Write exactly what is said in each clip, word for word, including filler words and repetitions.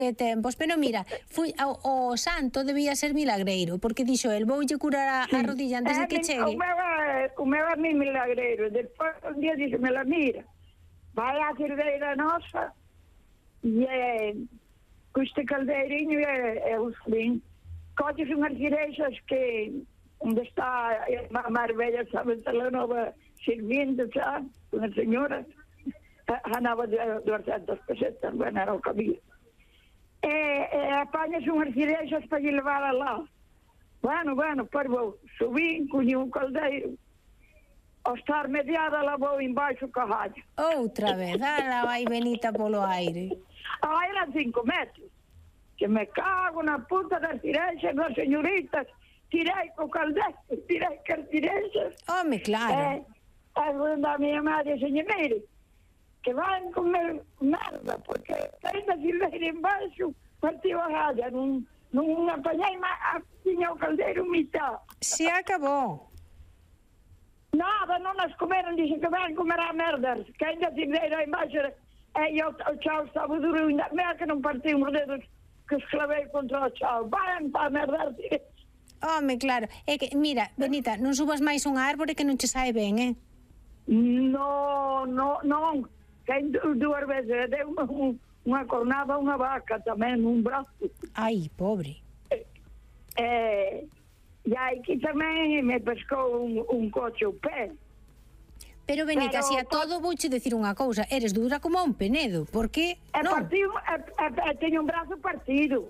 de tempos, pero mira, fui, o, o santo debía ser milagreiro, porque dixo, el voulle curar a, a rodilla antes de que chegue. O meu, o meu é mi milagreiro, despois un día dixo, me la mira, vai á cerveira nosa, e é, custe caldeirinho é, é o flim, coches unhas direixas que, onde está a Marbella, sabe, a nova sirviente, sabe, unha señora, ganaba duzentas pesetas, bueno, era o cabío. E, e apañas unhas direixas para lle levar a lá. Bueno, bueno, pois vou, subín, cuñi un caldeiro, ao estar mediada lá vou embaixo o carrallo. Outra vez, ala vai Benita polo aire. Ah, eran cinco metros. Que me cago na puta das direixas, das señoritas, tirei co caldeiro, tirei cas direixas. Home, claro. E, a miña madre, señor, mire, que van comer merda, porque tem da silveira embaixo, partiu a raya, non, non apañei, mas tiña o caldeiro mitad. Se acabou. Nada, non as comeron, dixen que van comer a merdas, que ainda a silveira embaixo, e o, o chao estaba duro, ainda, mira que non partiu os dedos que esclavei contra o chao, van para merdar. Home, claro, é que, mira, Benita, non subas máis unha árbore que non che sae ben, eh? No, no, non. Ten dúas veces, deu unha, unha cornada a unha vaca tamén, un brazo. Ai, pobre. E, e aquí tamén me pescou un, un coche o pé. Pero Benita, si a todo vouche decir unha cousa, eres dura como un penedo, porque e non? Partido, e, e, e teño un brazo partido.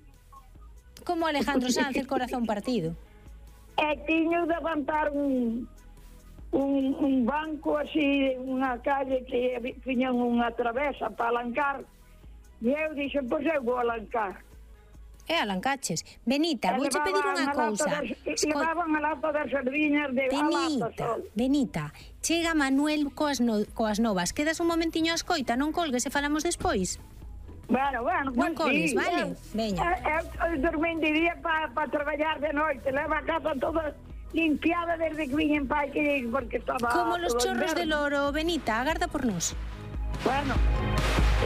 Como Alejandro Sanz, el corazón partido. E tiño de levantar un... Un, un banco así, unha calle que tiñan unha travesa para alancar, e eu dixen, pois eu vou alancar. E alancaches. Benita, vouche pedir unha cousa. Levaban a lata das sardiñas de Benita, Benita, chega Manuel coas, no, coas novas. Quedas un momentiño a escoita, non colgues e falamos despois. Bueno, bueno, non colgues, sí, vale? Veña. Eu, eu dormín de día para pa traballar de noite, leva a casa toda limpiada desde que viñen pai, que porque estaba... Como los chorros de loro, Benita, agarda por nós. Bueno...